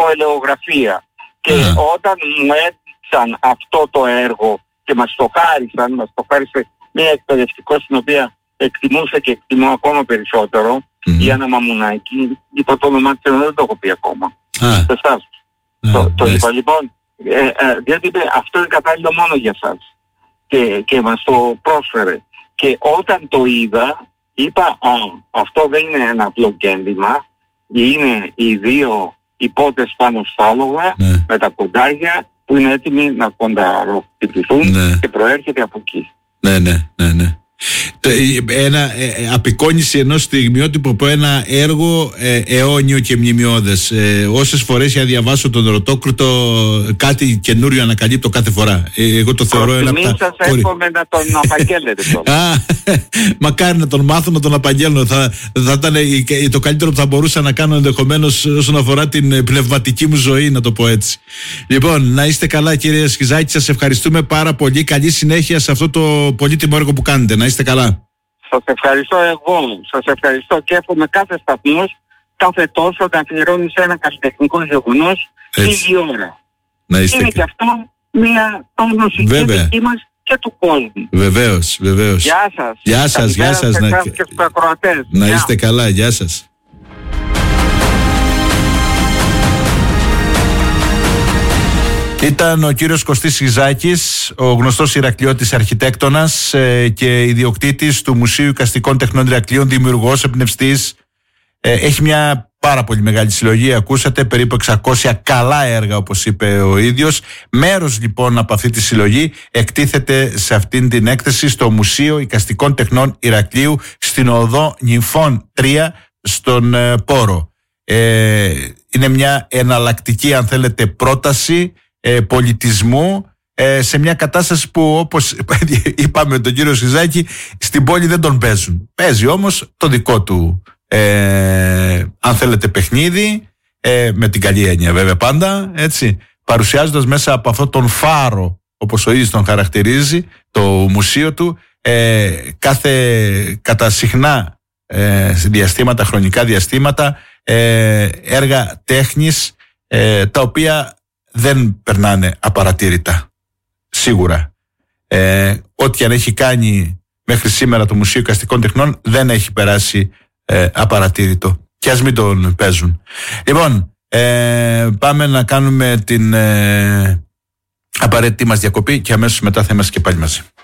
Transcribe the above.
ελαιογραφία. Και όταν μου έδειξαν αυτό το έργο και μας το χάρισε μια εκπαιδευτικός, την οποία εκτιμούσα και εκτιμώ ακόμα περισσότερο, η Άννα Μαμουνάκη, είπα το όνομά της, δεν το έχω πει ακόμα. Σε εσάς. Το είπα λοιπόν, διότι είπε αυτό είναι κατάλληλο μόνο για σας. Και μας το πρόσφερε. Και όταν το είδα, είπα, αυτό δεν είναι ένα απλό κένδυμα, είναι οι δύο υπότες πάνω στα άλογα με τα κοντάρια που είναι έτοιμοι να κονταροχτυπηθούν και προέρχεται από εκεί. Ναι. Απεικόνιση ενός στιγμιότυπου από ένα έργο αιώνιο και μνημειώδες. Όσες φορές για να διαβάσω τον Ρωτόκριτο, κάτι καινούριο ανακαλύπτω κάθε φορά. Εγώ το θεωρώ ένα από τα... Σας εύχομαι να τον απαγγέλλετε τώρα. Μακάρι να τον μάθω να τον απαγγέλνω. Θα ήταν το καλύτερο που θα μπορούσα να κάνω ενδεχομένως όσον αφορά την πνευματική μου ζωή, να το πω έτσι. Λοιπόν, να είστε καλά κύριε Σχιζάκη, σας ευχαριστούμε πάρα πολύ. Καλή συνέχεια σε αυτό το πολύτιμο έργο που κάνετε. Να είστε καλά. Σας ευχαριστώ εγώ. Σας ευχαριστώ και εύχομαι κάθε σταθμός κάθε τόσο να αφιερώνει σε ένα καλλιτεχνικό γεγονός λίγη ώρα. Να είστε. Είναι και αυτό μια τόνωση και δική μας και του κόσμου. Βεβαίως. Γεια σας. Γεια σας. Να είστε καλά. Γεια σας. Ήταν ο κύριος Κωστής Σχιζάκης, ο γνωστός Ηρακλειώτης αρχιτέκτονας και ιδιοκτήτης του Μουσείου Εικαστικών Τεχνών Ηρακλείων, δημιουργός, εμπνευστής. Έχει μια πάρα πολύ μεγάλη συλλογή, ακούσατε, περίπου 600 καλά έργα όπως είπε ο ίδιος. Μέρος λοιπόν από αυτή τη συλλογή εκτίθεται σε αυτήν την έκθεση στο Μουσείο Εικαστικών Τεχνών Ηρακλείου, στην οδό Νυμφών 3 στον Πόρο. Είναι μια εναλλακτική, αν θέλετε, πρόταση πολιτισμού σε μια κατάσταση που, όπως είπαμε με τον κύριο Σχιζάκη, στην πόλη δεν τον παίζουν. Παίζει όμως το δικό του αν θέλετε παιχνίδι, με την καλή έννοια βέβαια πάντα, έτσι, παρουσιάζοντας μέσα από αυτό τον φάρο, όπως ο ίδιος τον χαρακτηρίζει, το μουσείο του, κατά συχνά διαστήματα, χρονικά διαστήματα, έργα τέχνης τα οποία δεν περνάνε απαρατήρητα, σίγουρα. Ό,τι αν έχει κάνει μέχρι σήμερα το Μουσείο Εικαστικών Τεχνών δεν έχει περάσει απαρατήρητο, και ας μην τον παίζουν. Λοιπόν, πάμε να κάνουμε την απαραίτητη μας διακοπή και αμέσως μετά θα είμαστε και πάλι μαζί.